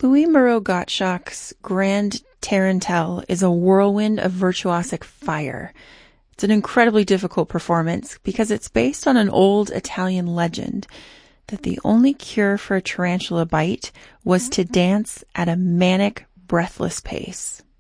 Louis Moreau Gottschalk's Grand Tarantelle is a whirlwind of virtuosic fire. It's an incredibly difficult performance because it's based on an old Italian legend that the only cure for a tarantula bite was to dance at a manic, breathless pace.